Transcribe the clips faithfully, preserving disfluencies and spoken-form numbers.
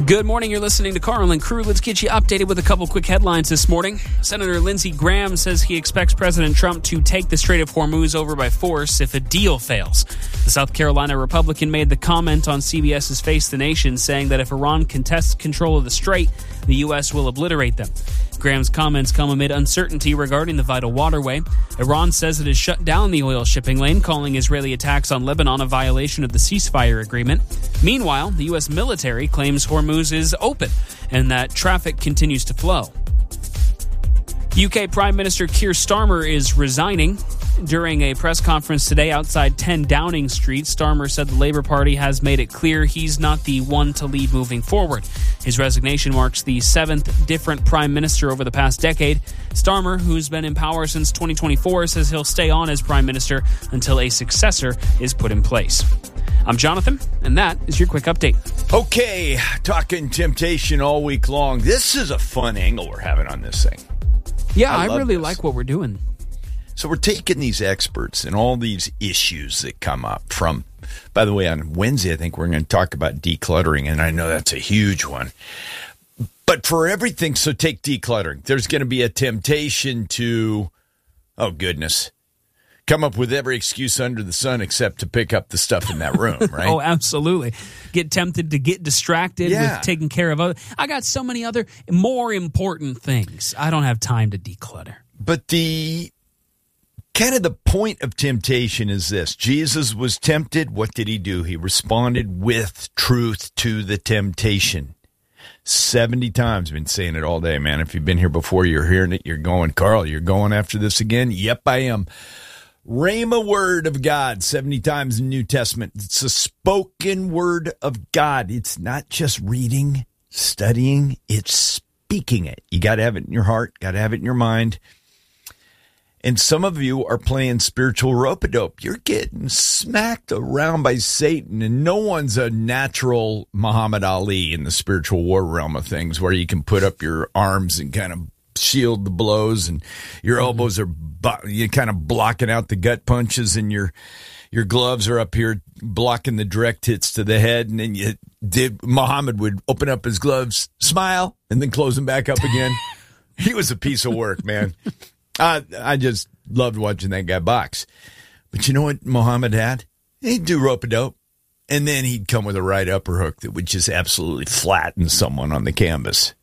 Good morning. You're listening to Carl and Crew. Let's get you updated with a couple quick headlines this morning. Senator Lindsey Graham says he expects President Trump to take the Strait of Hormuz over by force if a deal fails. The South Carolina Republican made the comment on C B S's Face the Nation, saying that if Iran contests control of the strait, the U S will obliterate them. Graham's comments come amid uncertainty regarding the vital waterway. Iran says it has shut down the oil shipping lane, calling Israeli attacks on Lebanon a violation of the ceasefire agreement. Meanwhile, the U S military claims Hormuz is open and that traffic continues to flow. U K Prime Minister Keir Starmer is resigning. During a press conference today outside ten Downing Street, Starmer said the Labour Party has made it clear he's not the one to lead moving forward. His resignation marks the seventh different prime minister over the past decade. Starmer, who's been in power since twenty twenty-four, says he'll stay on as prime minister until a successor is put in place. I'm Jonathan, and that is your quick update. Okay, talking temptation all week long. This is a fun angle we're having on this thing. Yeah, I, I really this. like what we're doing. So we're taking these experts and all these issues that come up from, by the way, on Wednesday, I think we're going to talk about decluttering, and I know that's a huge one. But for everything, so take decluttering. There's going to be a temptation to, oh, goodness, come up with every excuse under the sun except to pick up the stuff in that room, right? Oh, absolutely. Get tempted to get distracted yeah. with taking care of other. I got so many other more important things. I don't have time to declutter. But the kind of the point of temptation is this. Jesus was tempted. What did he do? He responded with truth to the temptation. seventy times. I've been saying it all day, man. If you've been here before, you're hearing it. You're going, Carl, you're going after this again? Yep, I am. Rhema word of God, seventy times in the New Testament. It's a spoken word of God. It's not just reading, studying. It's speaking it. You got to have it in your heart, got to have it in your mind. And some of you are playing spiritual rope-a-dope. You're getting smacked around by Satan, and no one's a natural Muhammad Ali in the spiritual war realm of things where you can put up your arms and kind of shield the blows, and your elbows are bu- you kind of blocking out the gut punches, and your your gloves are up here blocking the direct hits to the head. And then you did Muhammad would open up his gloves, smile, and then close them back up again. He was a piece of work, man. I I just loved watching that guy box. But you know what Muhammad had? He'd do rope-a-dope, and then he'd come with a right upper hook that would just absolutely flatten someone on the canvas.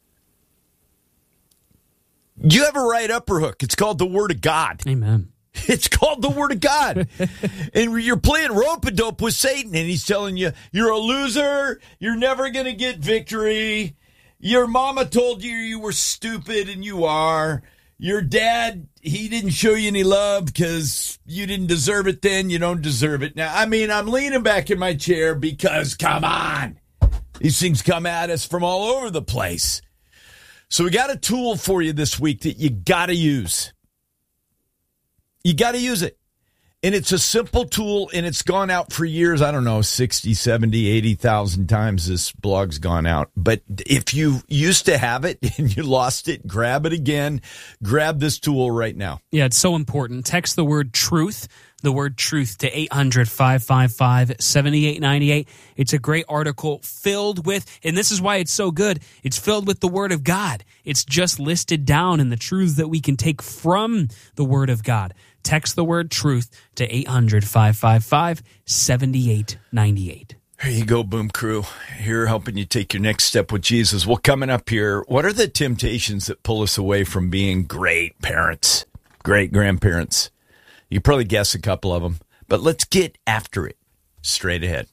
You have a right upper hook. It's called the Word of God. Amen. It's called the Word of God. And you're playing rope-a-dope with Satan, and he's telling you, you're a loser. You're never going to get victory. Your mama told you you were stupid, and you are. Your dad, he didn't show you any love because you didn't deserve it then. You don't deserve it now. I mean, I'm leaning back in my chair because, come on. These things come at us from all over the place. So we got a tool for you this week that you got to use. You got to use it. And it's a simple tool, and it's gone out for years. I don't know, sixty, seventy, eighty thousand times this blog's gone out. But if you used to have it and you lost it, grab it again. Grab this tool right now. Yeah, it's so important. Text the word truth, the word truth to eight hundred, five five five, seven eight nine eight. It's a great article filled with, and this is why it's so good, it's filled with the Word of God. It's just listed down in the truths that we can take from the Word of God. Text the word truth to eight hundred, five five five, seven eight nine eight. There you go, Boom Crew. Here helping you take your next step with Jesus. Well, coming up here, what are the temptations that pull us away from being great parents, great grandparents? You can probably guess a couple of them, but let's get after it straight ahead.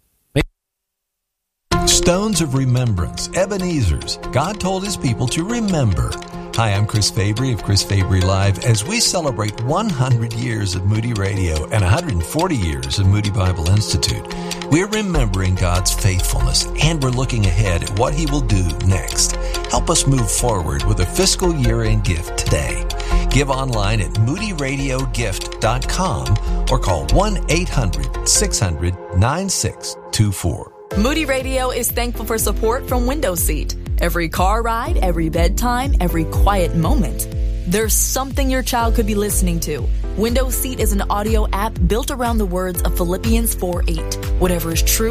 Stones of Remembrance, Ebenezer's. God told his people to remember. Hi, I'm Chris Fabry of Chris Fabry Live as we celebrate one hundred years of Moody Radio and one hundred forty years of Moody Bible Institute. We're remembering God's faithfulness, and we're looking ahead at what he will do next. Help us move forward with a fiscal year-end gift today. Give online at moody radio gift dot com or call one eight hundred, six hundred, nine six two four. Moody Radio is thankful for support from Window Seat. Every car ride, every bedtime, every quiet moment. There's something your child could be listening to. Window Seat is an audio app built around the words of Philippians four eight. Whatever is true,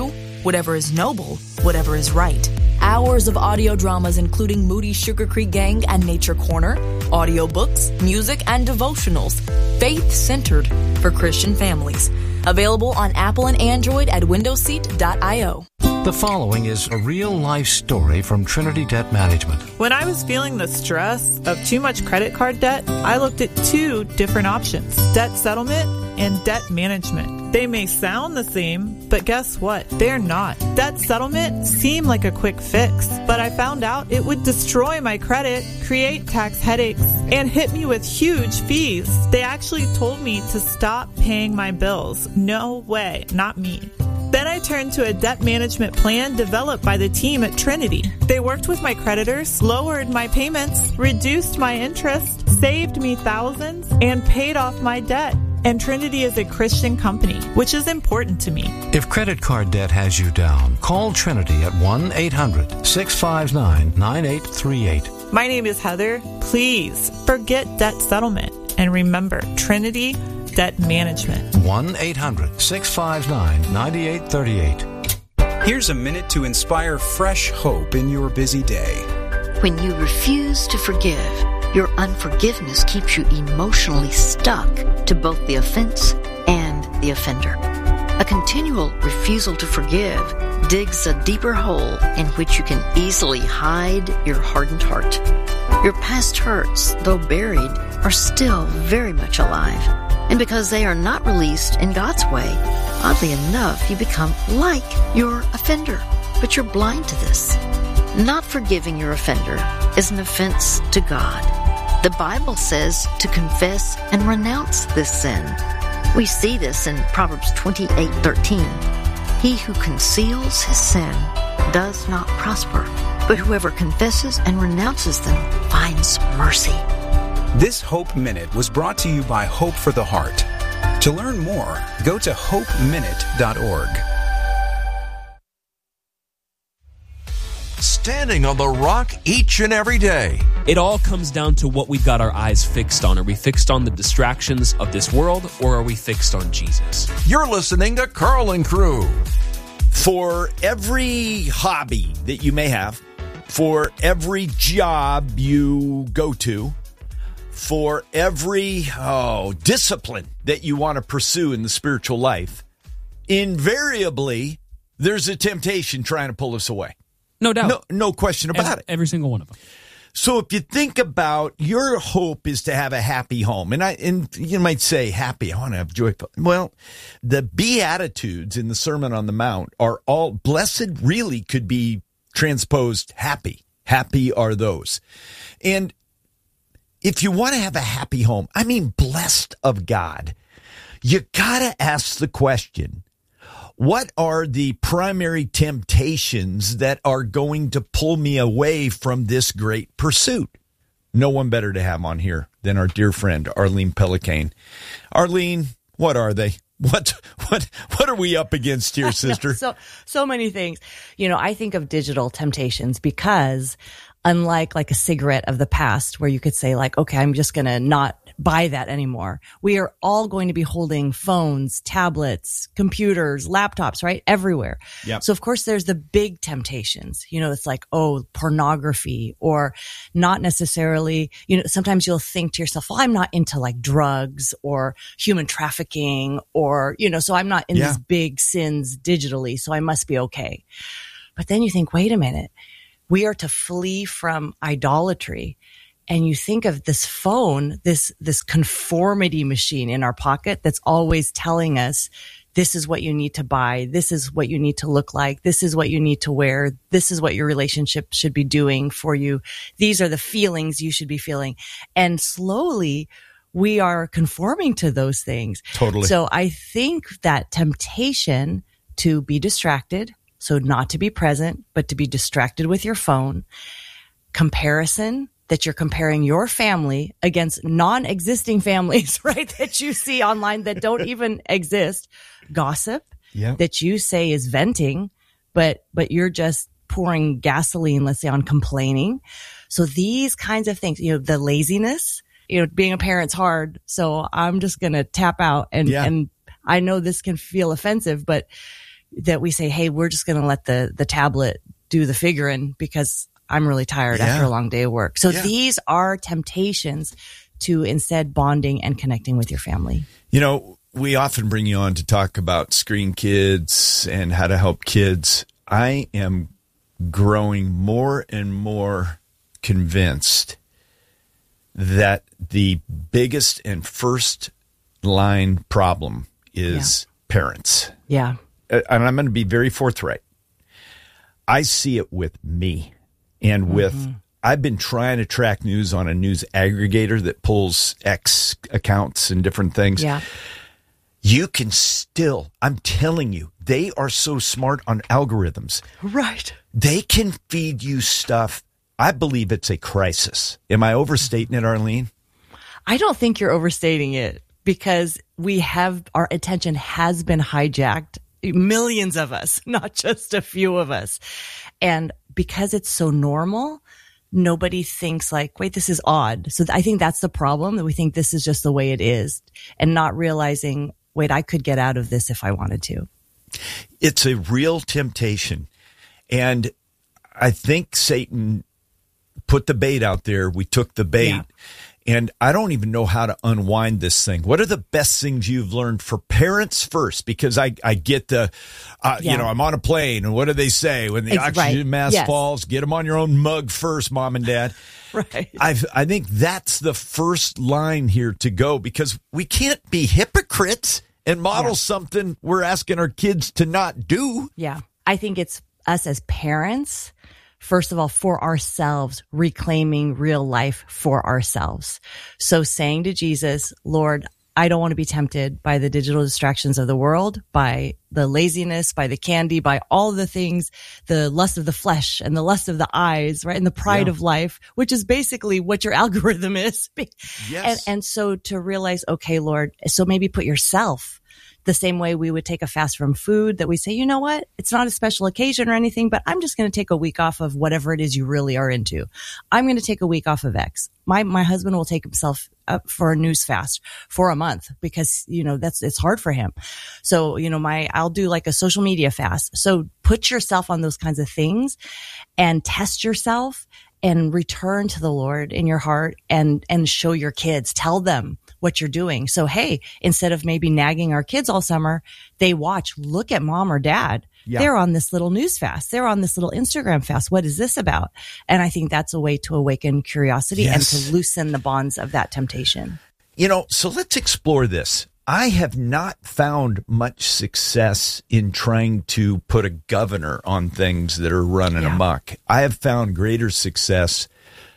whatever is noble, whatever is right. Hours of audio dramas including Moody Sugar Creek Gang and Nature Corner, audiobooks, music, and devotionals, faith-centered for Christian families. Available on Apple and Android at window seat dot io. The following is a real-life story from Trinity Debt Management. When I was feeling the stress of too much credit card debt, I looked at two different options: debt settlement and debt management. They may sound the same, but guess what? They're not. Debt settlement seemed like a quick fix, but I found out it would destroy my credit, create tax headaches, and hit me with huge fees. They actually told me to stop paying my bills. No way, not me. Then I turned to a debt management plan developed by the team at Trinity. They worked with my creditors, lowered my payments, reduced my interest, saved me thousands, and paid off my debt. And Trinity is a Christian company, which is important to me. If credit card debt has you down, call Trinity at one eight hundred six five nine nine eight three eight. My name is Heather. Please forget debt settlement and remember Trinity Debt Management. one eight hundred six five nine nine eight three eight. Here's a minute to inspire fresh hope in your busy day. When you refuse to forgive, your unforgiveness keeps you emotionally stuck to both the offense and the offender. A continual refusal to forgive digs a deeper hole in which you can easily hide your hardened heart. Your past hurts, though buried, are still very much alive. And because they are not released in God's way, oddly enough, you become like your offender. But you're blind to this. Not forgiving your offender is an offense to God. The Bible says to confess and renounce this sin. We see this in Proverbs twenty-eight thirteen. He who conceals his sin does not prosper, but whoever confesses and renounces them finds mercy. This Hope Minute was brought to you by Hope for the Heart. To learn more, go to hope minute dot org. Standing on the rock each and every day. It all comes down to what we've got our eyes fixed on. Are we fixed on the distractions of this world, or are we fixed on Jesus? You're listening to Carl and Crew. For every hobby that you may have, for every job you go to, for every oh, discipline that you want to pursue in the spiritual life, invariably, there's a temptation trying to pull us away. No doubt. No, no question about every, it. Every single one of them. So if you think about your hope is to have a happy home, and I and you might say happy, I want to have joyful. Well, the Beatitudes in the Sermon on the Mount are all blessed. Really, could be transposed happy. Happy are those, and if you want to have a happy home, I mean blessed of God, you gotta ask the question: what are the primary temptations that are going to pull me away from this great pursuit? No one better to have on here than our dear friend, Arlene Pellicane. Arlene, what are they? What what what are we up against here, sister? so so many things. You know, I think of digital temptations because unlike like a cigarette of the past where you could say like, okay, I'm just going to not buy that anymore. We are all going to be holding phones, tablets, computers, laptops, right? Everywhere. Yep. So of course there's the big temptations. You know, it's like, oh, pornography, or not necessarily, you know, sometimes you'll think to yourself, well, I'm not into like drugs or human trafficking, or, you know, so I'm not in Yeah. these big sins digitally, so I must be okay. But then you think, wait a minute, we are to flee from idolatry. And you think of this phone, this, this conformity machine in our pocket that's always telling us, this is what you need to buy. This is what you need to look like. This is what you need to wear. This is what your relationship should be doing for you. These are the feelings you should be feeling. And slowly we are conforming to those things. Totally. So I think that temptation to be distracted, so not to be present, but to be distracted with your phone, comparison, that you're comparing your family against non-existing families, right? That you see online that don't even exist. Gossip, Yeah. that you say is venting, but, but you're just pouring gasoline, let's say, on complaining. So these kinds of things, you know, the laziness, you know, being a parent's hard. So I'm just going to tap out and, Yeah. and I know this can feel offensive, but that we say, hey, we're just going to let the, the tablet do the figuring because I'm really tired Yeah. after a long day of work. So Yeah. these are temptations to instead bonding and connecting with your family. You know, we often bring you on to talk about Screen Kids and how to help kids. I am growing more and more convinced that the biggest and first line problem is yeah. parents. Yeah. And I'm going to be very forthright. I see it with me and with, mm-hmm. I've been trying to track news on a news aggregator that pulls X accounts and different things. Yeah. You can still, I'm telling you, they are so smart on algorithms. Right. They can feed you stuff. I believe it's a crisis. Am I overstating it, Arlene? I don't think you're overstating it because we have, our attention has been hijacked. Millions of us, not just a few of us. And because it's so normal, nobody thinks like, wait, this is odd. So I think that's the problem, that we think this is just the way it is and not realizing, wait, I could get out of this if I wanted to. It's a real temptation. And I think Satan put the bait out there. We took the bait. Yeah. And I don't even know how to unwind this thing. What are the best things you've learned for parents first? Because I, I get the, uh, yeah. you know, I'm on a plane, and what do they say when the it's oxygen right. mask yes. falls? Get them on your own mug first, mom and dad. Right. I've, I think that's the first line here to go, because we can't be hypocrites and model yeah. something we're asking our kids to not do. Yeah. I think it's us as parents, first of all, for ourselves, reclaiming real life for ourselves. So saying to Jesus, Lord, I don't want to be tempted by the digital distractions of the world, by the laziness, by the candy, by all the things, the lust of the flesh and the lust of the eyes, right? And the pride yeah. of life, which is basically what your algorithm is. Yes. And, and so to realize, okay, Lord, so maybe put yourself the same way we would take a fast from food, that we say, you know what? It's not a special occasion or anything, but I'm just going to take a week off of whatever it is you really are into. I'm going to take a week off of X. My, my husband will take himself up for a news fast for a month because, you know, that's, it's hard for him. So, you know, my, I'll do like a social media fast. So put yourself on those kinds of things and test yourself and return to the Lord in your heart and, and show your kids, tell them what you're doing. So, hey, instead of maybe nagging our kids all summer, they watch, look at mom or dad. Yeah. They're on this little news fast. They're on this little Instagram fast. What is this about? And I think that's a way to awaken curiosity yes. and to loosen the bonds of that temptation. You know, so let's explore this. I have not found much success in trying to put a governor on things that are running yeah. amok. I have found greater success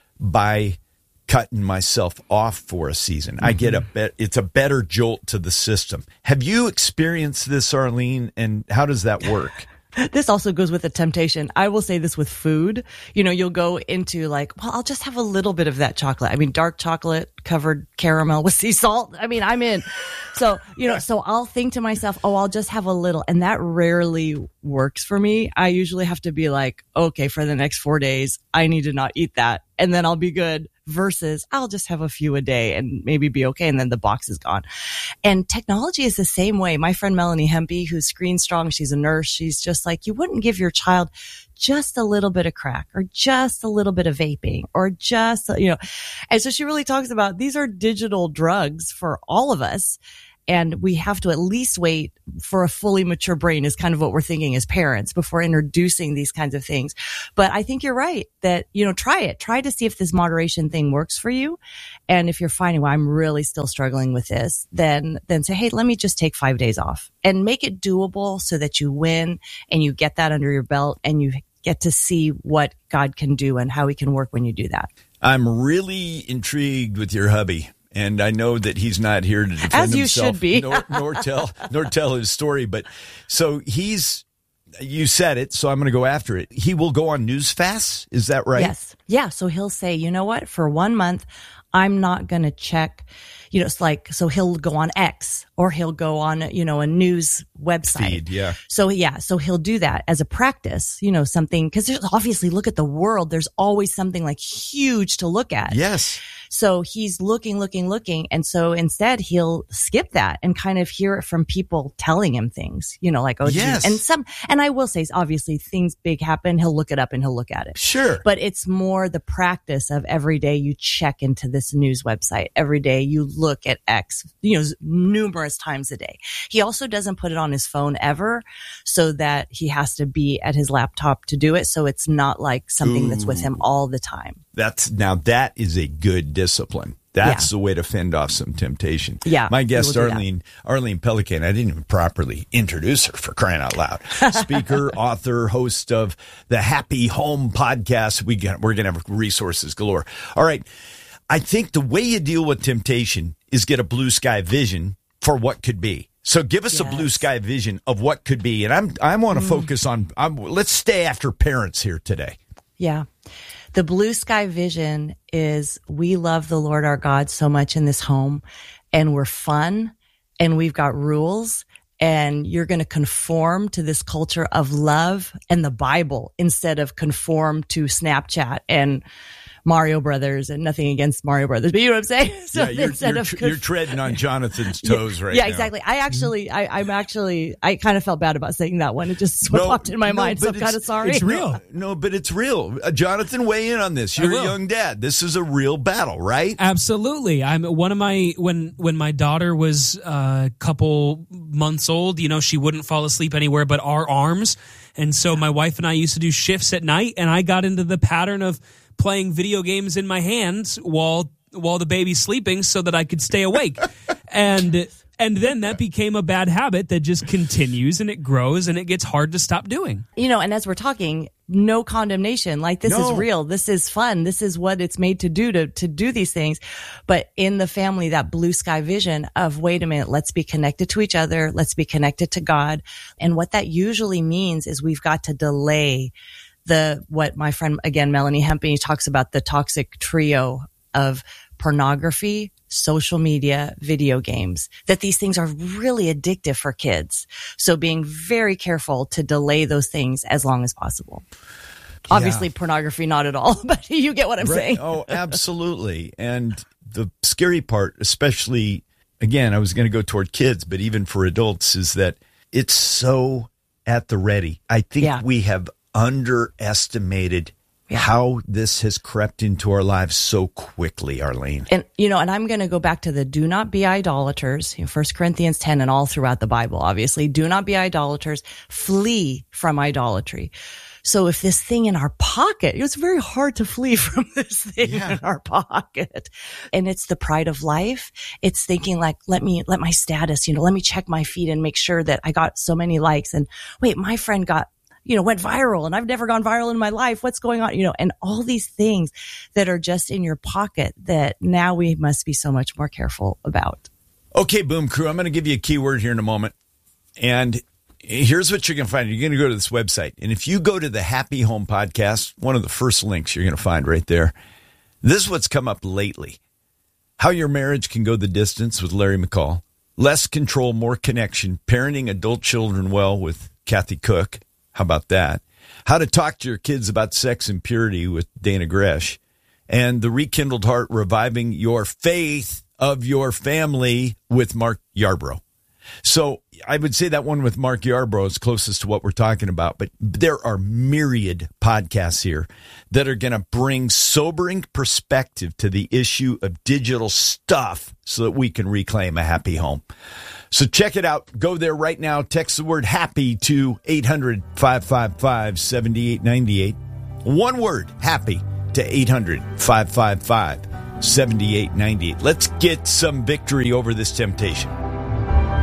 by cutting myself off for a season. Mm-hmm. I get a bet. It's a better jolt to the system. Have you experienced this, Arlene? And how does that work? This also goes with the temptation. I will say this with food. You know, you'll go into like, well, I'll just have a little bit of that chocolate. I mean, dark chocolate covered caramel with sea salt. I mean, I'm in. So, you know, so I'll think to myself, oh, I'll just have a little. And that rarely works for me. I usually have to be like, okay, for the next four days, I need to not eat that. And then I'll be good. Versus I'll just have a few a day and maybe be okay. And then the box is gone. And technology is the same way. My friend Melanie Hempy, who's Screen Strong, she's a nurse. She's just like, you wouldn't give your child just a little bit of crack or just a little bit of vaping or just, you know, and so she really talks about these are digital drugs for all of us. And we have to at least wait for a fully mature brain is kind of what we're thinking as parents before introducing these kinds of things. But I think you're right that, you know, try it. Try to see if this moderation thing works for you. And if you're finding, well, I'm really still struggling with this, then, then say, hey, let me just take five days off and make it doable so that you win and you get that under your belt and you get to see what God can do and how he can work when you do that. I'm really intrigued with your hubby. And I know that he's not here to defend As you himself, should be. nor, nor tell nor tell his story. But so he's, you said it, so I'm going to go after it. He will go on news fasts. Is that right? Yes. Yeah. So he'll say, you know what? For one month, I'm not going to check, you know, it's like, so he'll go on X or he'll go on, you know, a news website. Feed, yeah. So yeah, so he'll do that as a practice, you know, something, because there's obviously, look at the world. There's always something like huge to look at. Yes. So he's looking, looking, looking. And so instead he'll skip that and kind of hear it from people telling him things, you know, like, oh, yes. geez. And some, and I will say, obviously things big happen. He'll look it up and he'll look at it. Sure. But it's more the practice of every day you check into this news website. Every day you look at X, you know, numerous times a day. He also doesn't put it on his phone ever, so that he has to be at his laptop to do it. So it's not like something Ooh. that's with him all the time. That's now that is a good discipline. That's Yeah. the way to fend off some temptation. Yeah, My guest, we will do Arlene, Arlene Pelican, I didn't even properly introduce her, for crying out loud. Speaker, author, host of the Happy Home podcast. We got, we're going to have resources galore. All right. I think the way you deal with temptation is get a blue sky vision for what could be. So give us Yes. a blue sky vision of what could be. And I'm, I want to Mm. focus on, I'm, let's stay after parents here today. Yeah. The blue sky vision is we love the Lord our God so much in this home, and we're fun, and we've got rules, and you're going to conform to this culture of love and the Bible instead of conform to Snapchat and Mario Brothers. And nothing against Mario Brothers, but you know what I'm saying? So yeah, you're, instead you're, of tr- conf- you're treading on Jonathan's toes yeah, right yeah, now. Yeah, exactly. I actually, I, I'm actually, I kind of felt bad about saying that one. It just sort of No, popped in my no, mind, so but I'm kind of it's- sorry. it's real. No, no, but it's real. Uh, Jonathan, weigh in on this. You're a will. young dad. This is a real battle, right? Absolutely. I'm one of my when when my daughter was a couple months old, you know, she wouldn't fall asleep anywhere but our arms. And so my wife and I used to do shifts at night, and I got into the pattern of playing video games in my hands while while the baby's sleeping so that I could stay awake. and and then that became a bad habit that just continues and it grows and it gets hard to stop doing. You know, and as we're talking, no condemnation. Like, this No. is real. This is fun. This is what it's made to do, to, to do these things. But in the family, that blue sky vision of, wait a minute, let's be connected to each other. Let's be connected to God. And what that usually means is we've got to delay the, what my friend, again, Melanie Hempany talks about, the toxic trio of pornography, social media, video games, that these things are really addictive for kids. So being very careful to delay those things as long as possible. Obviously, pornography, not at all, but you get what I'm Right. saying. Oh, absolutely. And the scary part, especially, again, I was going to go toward kids, but even for adults, is that it's so at the ready. I think Yeah. we have underestimated Yeah. how this has crept into our lives so quickly, Arlene. And, you know, and I'm going to go back to the do not be idolaters, you know, First Corinthians ten and all throughout the Bible, obviously. Do not be idolaters. Flee from idolatry. So if this thing in our pocket, it's very hard to flee from this thing Yeah. in our pocket. And it's the pride of life. It's thinking like, let me, let my status, you know, let me check my feed and make sure that I got so many likes. And wait, my friend got, you know, went viral and I've never gone viral in my life. What's going on? You know, and all these things that are just in your pocket that now we must be so much more careful about. Okay, Boom Crew, I'm going to give you a keyword here in a moment. And here's what you're going to find. You're going to go to this website. And if you go to the Happy Home Podcast, one of the first links you're going to find right there, this is what's come up lately. How your marriage can go the distance with Larry McCall. Less control, more connection. Parenting adult children well with Kathy Cook. How about that? How to talk to your kids about sex and purity with Dana Gresh. And the Rekindled Heart, reviving your faith of your family with Mark Yarbrough. So I would say that one with Mark Yarbrough is closest to what we're talking about, but there are myriad podcasts here that are going to bring sobering perspective to the issue of digital stuff so that we can reclaim a happy home. So check it out. Go there right now. Text the word happy to eight hundred, five five five, seven eight nine eight. One word, happy, to eight hundred, five five five, seven eight nine eight. Let's get some victory over this temptation.